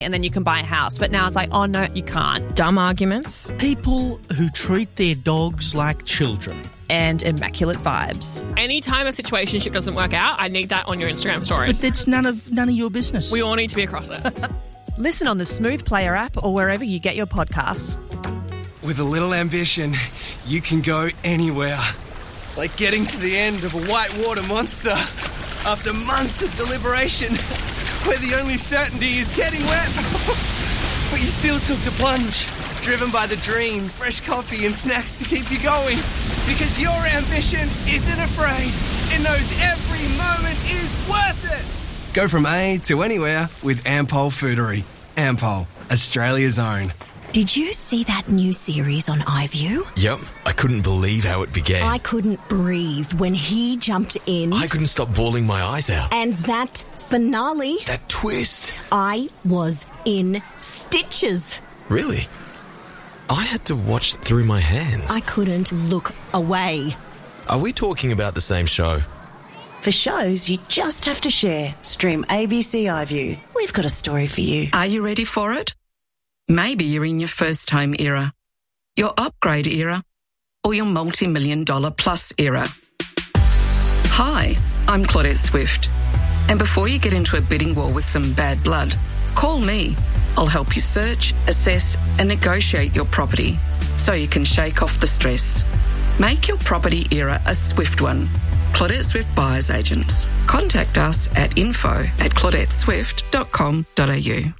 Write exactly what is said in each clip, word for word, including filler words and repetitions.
and then you can buy a house. But now it's like, oh, no, you can't. Dumb arguments. People who treat their dogs like children. And immaculate vibes. Anytime a situationship doesn't work out, I need that on your Instagram stories. But that's none of none of your business. We all need to be across it. Listen on the Smooth Player app or wherever you get your podcasts. With a little ambition, you can go anywhere. Like getting to the end of a whitewater monster after months of deliberation, where the only certainty is getting wet. But you still took the plunge, driven by the dream, fresh coffee and snacks to keep you going. Because your ambition isn't afraid. It knows every moment is worth it. Go from A to anywhere with Ampol Foodery. Ampol, Australia's own. Did you see that new series on iView? Yep, I couldn't believe how it began. I couldn't breathe when he jumped in. I couldn't stop bawling my eyes out. And that finale. That twist. I was in stitches. Really? I had to watch through my hands. I couldn't look away. Are we talking about the same show? For shows you just have to share, stream A B C iView. We've got a story for you. Are you ready for it? Maybe you're in your first home era, your upgrade era, or your multi-million dollar plus era. Hi, I'm Claudette Swift. And before you get into a bidding war with some bad blood, call me. I'll help you search, assess and negotiate your property so you can shake off the stress. Make your property era a swift one. Claudette Swift Buyers Agents. Contact us at info at claudette swift dot com dot a u.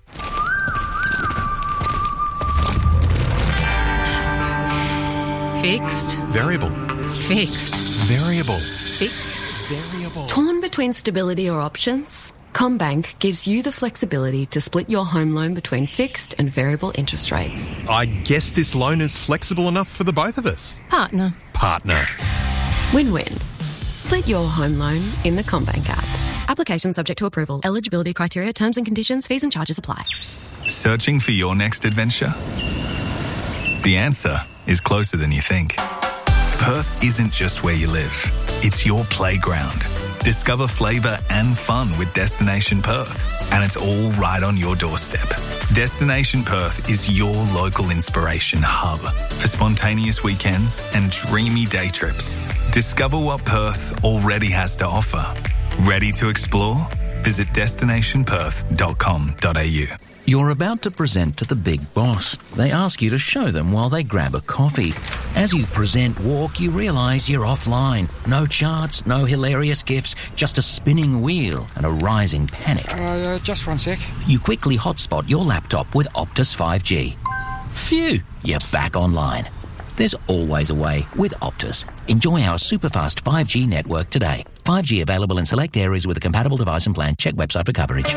Fixed. Variable. Fixed. Variable. Fixed. Variable. Torn between stability or options? CommBank gives you the flexibility to split your home loan between fixed and variable interest rates. I guess this loan is flexible enough for the both of us. Partner. Partner. Win-win. Split your home loan in the CommBank app. Application subject to approval. Eligibility criteria, terms and conditions, fees and charges apply. Searching for your next adventure? The answer is closer than you think. Perth isn't just where you live. It's your playground. Discover flavour and fun with Destination Perth. And it's all right on your doorstep. Destination Perth is your local inspiration hub for spontaneous weekends and dreamy day trips. Discover what Perth already has to offer. Ready to explore? Visit destination perth dot com dot a u. You're about to present to the big boss. They ask you to show them while they grab a coffee. As you present walk, you realise you're offline. No charts, no hilarious gifs, just a spinning wheel and a rising panic. Uh, uh, just one sec. You quickly hotspot your laptop with Optus five G. Phew, you're back online. There's always a way with Optus. Enjoy our super-fast five G network today. five G available in select areas with a compatible device and plan. Check website for coverage.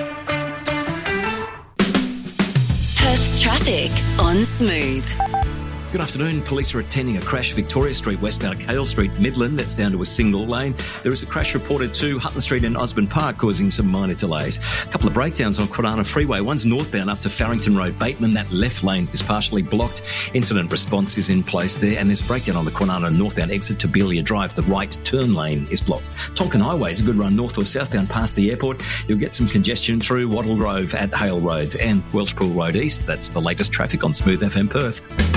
Perth's traffic on Smooth. Good afternoon. Police are attending a crash Victoria Street westbound Cale Street, Midland. That's down to a single lane. There is a crash reported to Hutton Street and Osborne Park, causing some minor delays. A couple of breakdowns on Kwinana Freeway. One's northbound up to Farrington Road, Bateman. That left lane is partially blocked. Incident response is in place there. And there's a breakdown on the Kwinana northbound exit to Belia Drive. The right turn lane is blocked. Tonkin Highway is a good run north or southbound past the airport. You'll get some congestion through Wattle Grove at Hale Road and Welshpool Road East. That's the latest traffic on Smooth F M Perth.